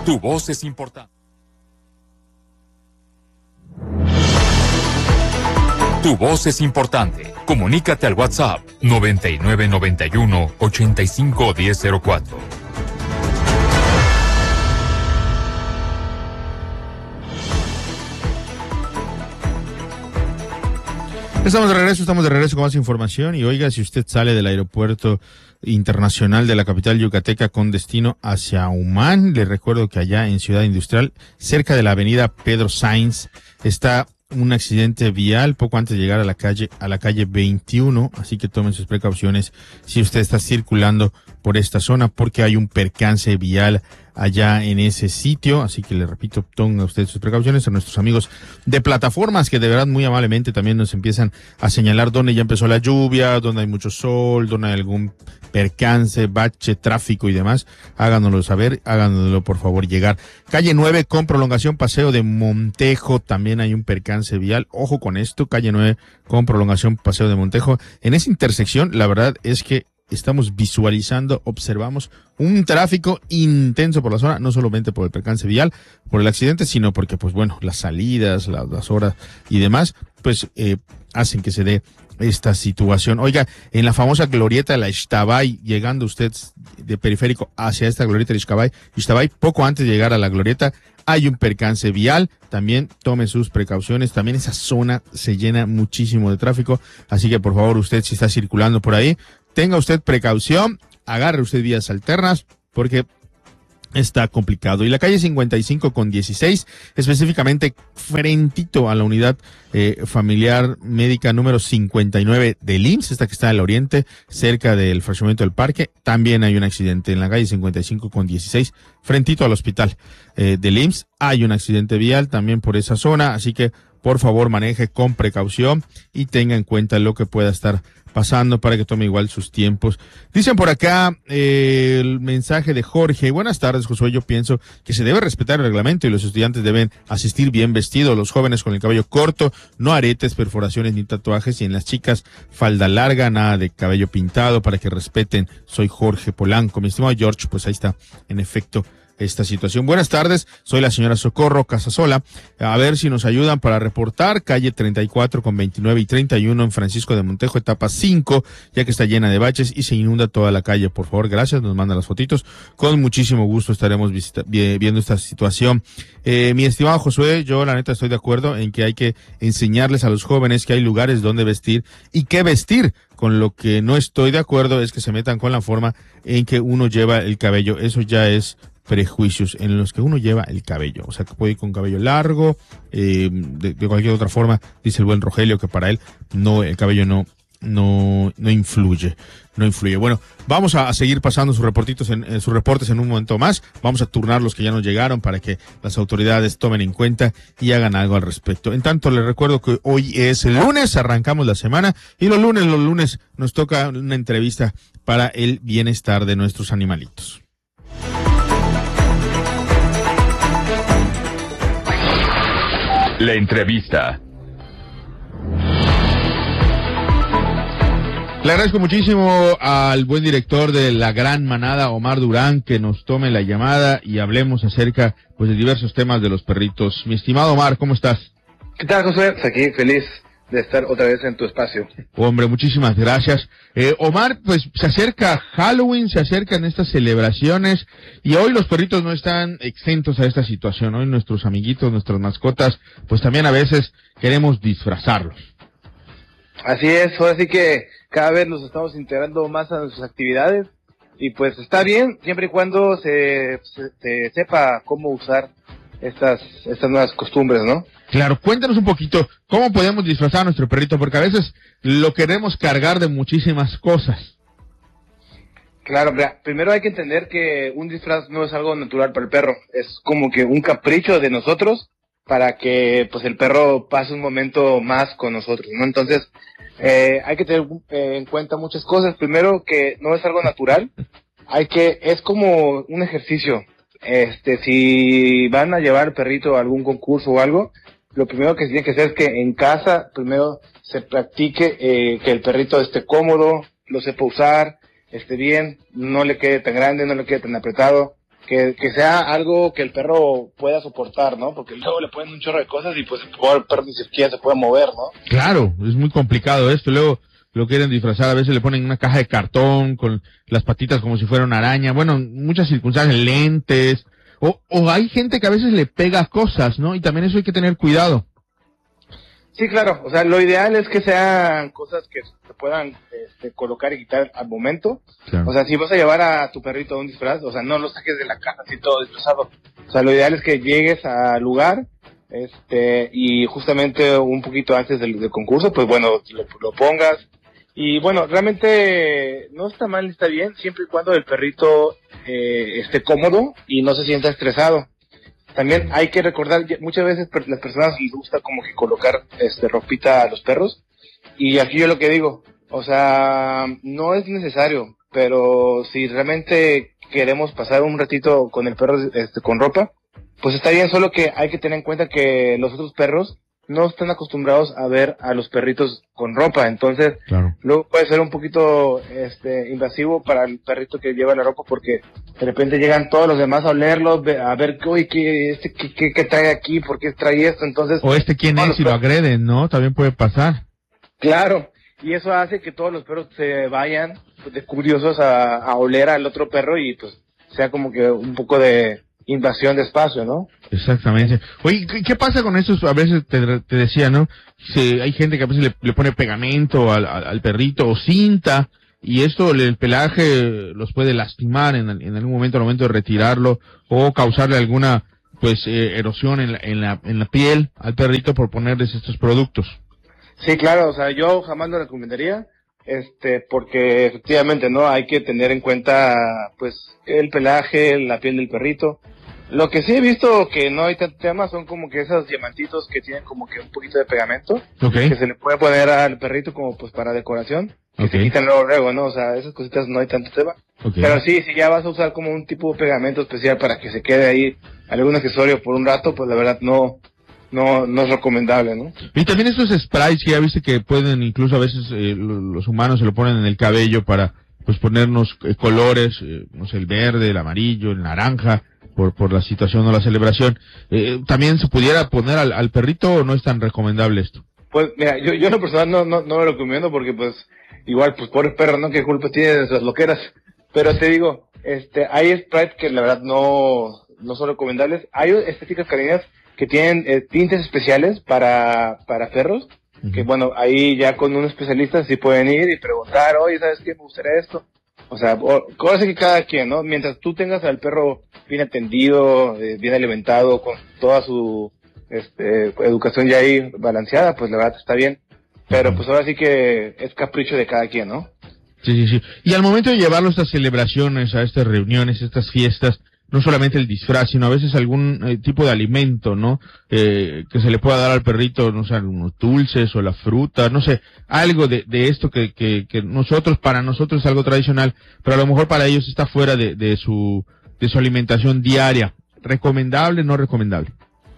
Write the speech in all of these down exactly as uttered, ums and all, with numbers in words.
Tu voz es importante. Tu voz es importante. Comunícate al WhatsApp noventa y nueve noventa y uno ochenta y cinco diez cero cuatro. Estamos de regreso, estamos de regreso con más información. Y oiga, si usted sale del aeropuerto internacional de la capital yucateca con destino hacia Humán, le recuerdo que allá en Ciudad Industrial, cerca de la avenida Pedro Sainz, está un accidente vial poco antes de llegar a la calle, a la calle veintiuno, así que tomen sus precauciones si usted está circulando por esta zona, porque hay un percance vial allá en ese sitio, así que le repito, tenga usted sus precauciones. A nuestros amigos de plataformas que de verdad muy amablemente también nos empiezan a señalar dónde ya empezó la lluvia, dónde hay mucho sol, dónde hay algún percance, bache, tráfico y demás, háganoslo saber, háganoslo por favor llegar. Calle nueve con prolongación Paseo de Montejo, también hay un percance vial, ojo con esto, calle nueve con prolongación Paseo de Montejo. En esa intersección, la verdad es que estamos visualizando, observamos un tráfico intenso por la zona, no solamente por el percance vial, por el accidente, sino porque, pues bueno, las salidas, las, las horas y demás, pues eh, hacen que se dé esta situación. Oiga, en la famosa glorieta de la Ixtabay, llegando usted de periférico hacia esta glorieta de Ixtabay, Ixtabay, poco antes de llegar a la glorieta, hay un percance vial, también tome sus precauciones, también esa zona se llena muchísimo de tráfico, así que por favor usted si está circulando por ahí, tenga usted precaución, agarre usted vías alternas, porque está complicado. Y la calle cincuenta y cinco con dieciséis, específicamente frentito a la unidad eh, familiar médica número cincuenta y nueve del I M S S, esta que está al oriente, cerca del fraccionamiento del parque, también hay un accidente en la calle cincuenta y cinco con dieciséis, frentito al hospital eh, del I M S S, hay un accidente vial también por esa zona, así que por favor maneje con precaución y tenga en cuenta lo que pueda estar pasando para que tome igual sus tiempos. Dicen por acá eh, el mensaje de Jorge. Buenas tardes, Josué. Yo pienso que se debe respetar el reglamento y los estudiantes deben asistir bien vestidos, los jóvenes con el cabello corto, no aretes, perforaciones ni tatuajes, y en las chicas falda larga, nada de cabello pintado, para que respeten. Soy Jorge Polanco. Mi estimado George, pues ahí está, en efecto, esta situación. Buenas tardes, soy la señora Socorro Casasola. A ver si nos ayudan para reportar calle treinta y cuatro con veintinueve y treinta y uno en Francisco de Montejo, etapa cinco, ya que está llena de baches y se inunda toda la calle. Por favor, gracias, nos manda las fotitos. Con muchísimo gusto estaremos visita- viendo esta situación. Eh, mi estimado Josué, yo la neta estoy de acuerdo en que hay que enseñarles a los jóvenes que hay lugares donde vestir y qué vestir. Con lo que no estoy de acuerdo es que se metan con la forma en que uno lleva el cabello. Eso ya es prejuicios en los que uno lleva el cabello, o sea, que puede ir con cabello largo, eh, de, de cualquier otra forma. Dice el buen Rogelio que para él no, el cabello no, no, no influye, no influye. Bueno, vamos a, a seguir pasando sus reportitos en, en sus reportes en un momento más. Vamos a turnar los que ya nos llegaron para que las autoridades tomen en cuenta y hagan algo al respecto. En tanto, les recuerdo que hoy es el lunes, arrancamos la semana y los lunes, los lunes nos toca una entrevista para el bienestar de nuestros animalitos. La entrevista. Le agradezco muchísimo al buen director de La Gran Manada, Omar Durán, que nos tome la llamada y hablemos acerca pues de diversos temas de los perritos. Mi estimado Omar, ¿cómo estás? ¿Qué tal, Josué? Pues aquí feliz de estar otra vez en tu espacio. Hombre, muchísimas gracias. Eh, Omar, pues se acerca Halloween, se acercan estas celebraciones y hoy los perritos no están exentos a esta situación. Hoy nuestros amiguitos, nuestras mascotas, pues también a veces queremos disfrazarlos. Así es, ahora sí que cada vez nos estamos integrando más a nuestras actividades y pues está bien, siempre y cuando se, se, se sepa cómo usar estas estas nuevas costumbres, ¿no? Claro, cuéntanos un poquito, ¿cómo podemos disfrazar a nuestro perrito? Porque a veces lo queremos cargar de muchísimas cosas. Claro, mira, primero hay que entender que un disfraz no es algo natural para el perro, es como que un capricho de nosotros para que pues el perro pase un momento más con nosotros, ¿no? Entonces, eh, hay que tener eh, en cuenta muchas cosas. Primero, que no es algo natural, hay que, es como un ejercicio. Este, si van a llevar al perrito a algún concurso o algo, lo primero que se tiene que hacer es que en casa primero se practique eh, que el perrito esté cómodo, lo sepa usar, esté bien, no le quede tan grande, no le quede tan apretado. que, que sea algo que el perro pueda soportar, ¿no? Porque luego le ponen un chorro de cosas y pues el perro ni siquiera se puede mover, ¿no? Claro, es muy complicado esto. Luego lo quieren disfrazar, a veces le ponen una caja de cartón con las patitas como si fuera una araña. Bueno, muchas circunstancias, lentes. O, o hay gente que a veces le pega cosas, ¿no? Y también eso hay que tener cuidado. Sí, claro. O sea, lo ideal es que sean cosas que se puedan este, colocar y quitar al momento. Claro. O sea, si vas a llevar a tu perrito a un disfraz, o sea, no lo saques de la caja así todo disfrazado. O sea, lo ideal es que llegues al lugar, este, y justamente un poquito antes del, del concurso, pues bueno, lo, lo pongas. Y bueno, realmente no está mal, está bien, siempre y cuando el perrito eh, esté cómodo y no se sienta estresado. También hay que recordar, muchas veces las personas les gusta como que colocar este ropita a los perros, y aquí yo lo que digo, o sea, no es necesario, pero si realmente queremos pasar un ratito con el perro este, con ropa, pues está bien, solo que hay que tener en cuenta que los otros perros no están acostumbrados a ver a los perritos con ropa, entonces claro. Luego puede ser un poquito este invasivo para el perrito que lleva la ropa, porque de repente llegan todos los demás a olerlo, a ver, uy, ¿qué, este, qué, qué, qué trae aquí? ¿Por qué trae esto? Entonces, o este quién es y lo agreden, ¿no? También puede pasar. Claro, y eso hace que todos los perros se vayan de curiosos a, a oler al otro perro y pues sea como que un poco de invasión de espacio, ¿no? Exactamente. Oye, ¿qué, qué pasa con esos? A veces te, te decía, ¿no? Si hay gente que a veces le, le pone pegamento al, al, al perrito o cinta, y esto, el pelaje los puede lastimar en, en algún momento, al momento de retirarlo, o causarle alguna, pues, eh, erosión en la, en la, en la piel al perrito por ponerles estos productos. Sí, claro, o sea, yo jamás lo recomendaría, este, porque efectivamente, ¿no? Hay que tener en cuenta, pues, el pelaje, la piel del perrito. Lo que sí he visto que no hay tanto tema son como que esos diamantitos que tienen como que un poquito de pegamento, okay, que se le puede poner al perrito como pues para decoración, que okay, se quitan luego luego, ¿no? O sea, esas cositas no hay tanto tema. Okay. Pero sí, si ya vas a usar como un tipo de pegamento especial para que se quede ahí algún accesorio por un rato, pues la verdad no no no es recomendable, ¿no? Y también esos sprays que ya viste que pueden, incluso a veces eh, los humanos se lo ponen en el cabello para pues ponernos eh, colores, eh, no sé, el verde, el amarillo, el naranja, por por la situación o la celebración. Eh, ¿También se pudiera poner al, al perrito o no es tan recomendable esto? Pues mira, yo yo en lo personal no, no, no lo recomiendo porque pues igual pues pobre perro, ¿no? ¿Qué culpa tiene de esas loqueras? Pero te digo, este hay sprays que la verdad no, no son recomendables. Hay estéticas cariñas que tienen eh, tintes especiales para, para perros, uh-huh, que bueno, ahí ya con un especialista sí pueden ir y preguntar, oye, ¿sabes qué? Me gustaría esto. O sea, cosa que cada quien, ¿no? Mientras tú tengas al perro bien atendido, eh, bien alimentado, con toda su este, educación ya ahí balanceada, pues la verdad está bien. Pero pues ahora sí que es capricho de cada quien, ¿no? Sí, sí, sí. Y al momento de llevarlo a estas celebraciones, a estas reuniones, a estas fiestas, no solamente el disfraz, sino a veces algún eh, tipo de alimento, ¿no? Eh, que se le pueda dar al perrito, no sé, unos dulces o la fruta, no sé, algo de, de esto que, que, que nosotros, para nosotros es algo tradicional, pero a lo mejor para ellos está fuera de, de su, de su alimentación diaria. ¿Recomendable o no recomendable?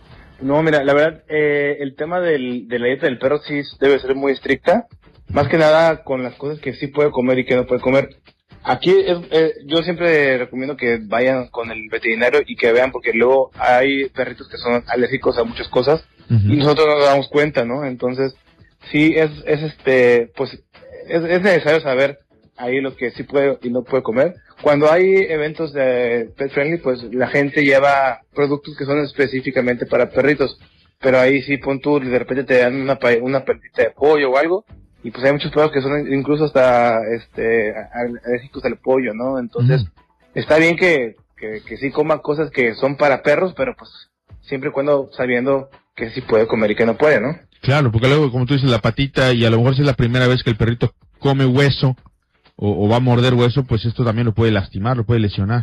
No, mira, la verdad, eh, el tema del, de la dieta del perro sí debe ser muy estricta, más que nada con las cosas que sí puede comer y que no puede comer. Aquí es, eh, yo siempre recomiendo que vayan con el veterinario y que vean, porque luego hay perritos que son alérgicos a muchas cosas, uh-huh, y nosotros no nos damos cuenta, ¿no? Entonces, sí es, es este, pues, es, es necesario saber ahí lo que sí puede y no puede comer. Cuando hay eventos de pet friendly, pues la gente lleva productos que son específicamente para perritos, pero ahí sí pon tú, de repente te dan una, una pelotita de pollo o algo, y pues hay muchos perros que son incluso hasta este alérgicos al pollo, ¿no? Entonces, mm. está bien que, que, que sí coman cosas que son para perros, pero pues siempre y cuando sabiendo que sí puede comer y que no puede, ¿no? Claro, porque luego, como tú dices, la patita, y a lo mejor si es la primera vez que el perrito come hueso, o, o va a morder hueso, pues esto también lo puede lastimar, lo puede lesionar.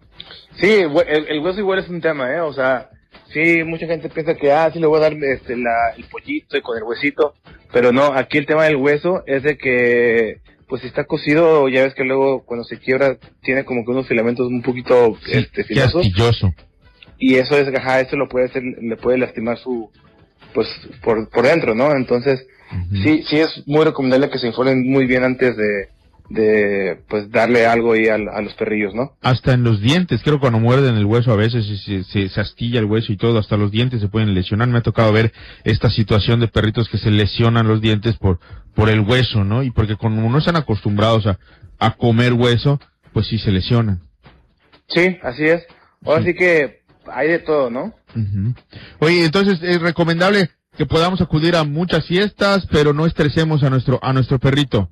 Sí, el, el hueso igual es un tema, ¿eh? O sea, sí, mucha gente piensa que, ah, sí le voy a dar este, la, el pollito y con el huesito, pero no, aquí el tema del hueso es de que, pues si está cocido, ya ves que luego cuando se quiebra tiene como que unos filamentos un poquito sí, este, filosos. Astilloso. Y eso es, ajá, eso lo puede hacer, le puede lastimar su, pues, por, por dentro, ¿no? Entonces, uh-huh, sí, sí es muy recomendable que se informen muy bien antes de, de pues darle algo ahí a, a los perrillos, ¿no? Hasta en los dientes, creo cuando muerden el hueso a veces se, se, se astilla el hueso y todo, hasta los dientes se pueden lesionar. Me ha tocado ver esta situación de perritos que se lesionan los dientes por por el hueso, ¿no? Y porque como no están acostumbrados a, a comer hueso, pues sí se lesionan. Sí, así es. Ahora sí, sí que hay de todo, ¿no? Uh-huh. Oye, entonces es recomendable que podamos acudir a muchas fiestas, pero no estresemos a nuestro a nuestro perrito.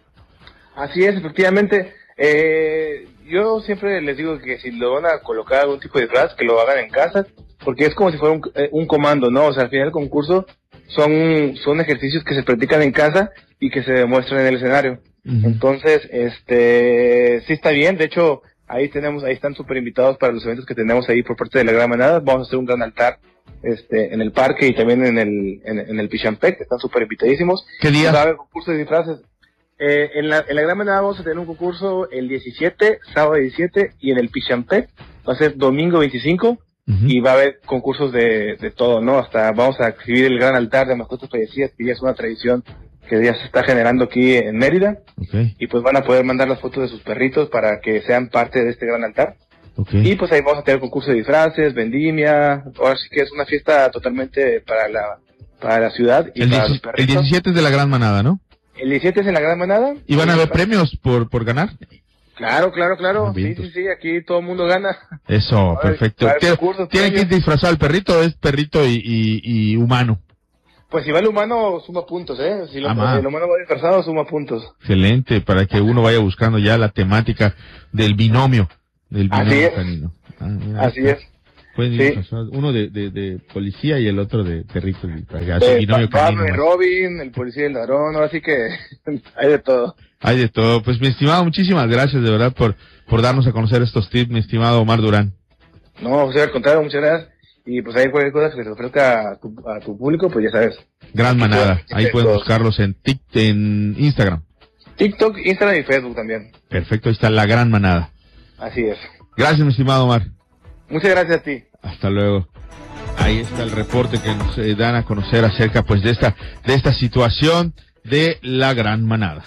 Así es, efectivamente. Eh, yo siempre les digo que si lo van a colocar algún tipo de disfraz, que lo hagan en casa, porque es como si fuera un, eh, un comando, ¿no? O sea, al final del concurso son, son ejercicios que se practican en casa y que se demuestran en el escenario. Uh-huh. Entonces, este, sí está bien. De hecho, ahí tenemos, ahí están súper invitados para los eventos que tenemos ahí por parte de la Gran Manada. Vamos a hacer un gran altar, este, en el parque y también en el, en, en el Pichampec, que están súper invitadísimos. ¿Qué día? Va a haber concurso de disfraces. Eh, en la, en la Gran Manada vamos a tener un concurso el diecisiete, sábado diecisiete, y en el Pichampec va a ser domingo veinticinco, uh-huh. y va a haber concursos de, de todo, ¿no? Hasta vamos a exhibir el gran altar de mascotas fallecidas, que ya es una tradición que ya se está generando aquí en Mérida, okay. Y pues van a poder mandar las fotos de sus perritos para que sean parte de este gran altar. Okay. Y pues ahí vamos a tener concurso de disfraces, vendimia, ahora sí que es una fiesta totalmente para la, para la ciudad y el para dieci- los perritos. El diecisiete es de la Gran Manada, ¿no? El diecisiete es en la Gran Manada. ¿Y van a haber premios por por ganar? Claro, claro, claro. Ah, sí, sí, sí, aquí todo el mundo gana. Eso, ver, perfecto. ¿Tienen que disfrazar al perrito o es perrito y, y, y humano? Pues si va el humano, suma puntos, ¿eh? Si, lo, si el humano va disfrazado, suma puntos. Excelente, para que uno vaya buscando ya la temática del binomio. Del binomio Así es. canino. Ah, mira, Así es. Pueden ir sí. Uno de, de, de policía y el otro de perrito. De binomio canino. Batman, Robin, el policía y el ladrón, así que hay de todo. Hay de todo. Pues mi estimado, muchísimas gracias de verdad por, por darnos a conocer estos tips, mi estimado Omar Durán. No, José, al contrario, muchas gracias. Y pues hay cualquier cosa que se ofrezca a tu, a tu público, pues ya sabes. Gran Manada. Ahí pueden buscarlos en TikTok, en Instagram. TikTok, Instagram y Facebook también. Perfecto, ahí está la Gran Manada. Así es. Gracias, mi estimado Omar. Muchas gracias a ti. Hasta luego. Ahí está el reporte que nos eh, dan a conocer acerca pues de esta de esta situación de la Gran Manada.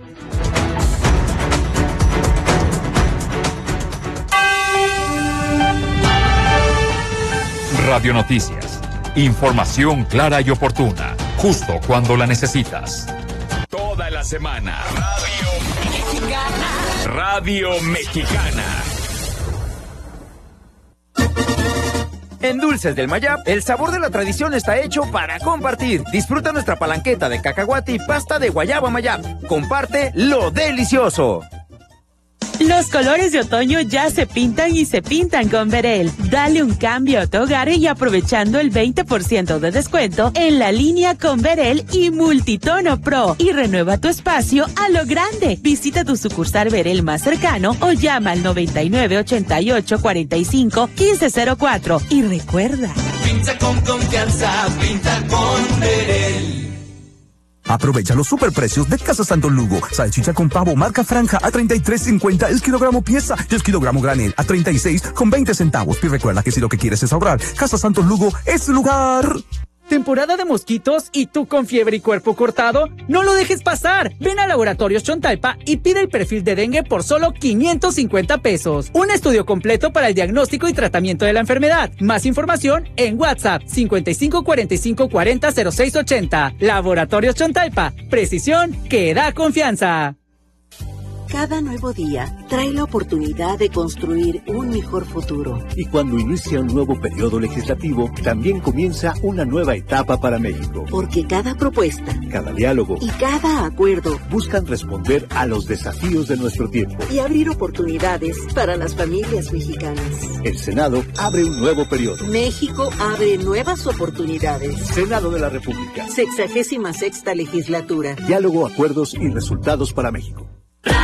Radio Noticias. Información clara y oportuna, justo cuando la necesitas. Toda la semana. Radio Mexicana. Radio Mexicana. En Dulces del Mayab, el sabor de la tradición está hecho para compartir. Disfruta nuestra palanqueta de cacahuate y pasta de guayaba Mayab. Comparte lo delicioso. Los colores de otoño ya se pintan y se pintan con Verel. Dale un cambio a tu hogar y aprovechando el veinte por ciento de descuento en la línea con Verel y Multitono Pro. Y renueva tu espacio a lo grande. Visita tu sucursal Verel más cercano o llama al noventa y nueve, ochenta y ocho, cuarenta y cinco, quince cero cuatro. Y recuerda, pinta con confianza, pinta con Verel. Aprovecha los superprecios de Casa Santos Lugo. Salchicha con pavo marca Franja a treinta y tres cincuenta el kilogramo pieza y el kilogramo granel a treinta y seis con veinte centavos. Y recuerda que si lo que quieres es ahorrar, Casa Santos Lugo es el lugar. ¿Temporada de mosquitos y tú con fiebre y cuerpo cortado? ¡No lo dejes pasar! Ven a Laboratorios Chontalpa y pide el perfil de dengue por solo quinientos cincuenta pesos. Un estudio completo para el diagnóstico y tratamiento de la enfermedad. Más información en WhatsApp cincuenta y cinco cuarenta y cinco cuarenta cero seis ochenta. Laboratorios Chontalpa. Precisión que da confianza. Cada nuevo día trae la oportunidad de construir un mejor futuro. Y cuando inicia un nuevo periodo legislativo, también comienza una nueva etapa para México. Porque cada propuesta, cada diálogo y cada acuerdo buscan responder a los desafíos de nuestro tiempo y abrir oportunidades para las familias mexicanas. El Senado abre un nuevo periodo. México abre nuevas oportunidades. Senado de la República. Sexagésima sexta legislatura. Diálogo, acuerdos y resultados para México.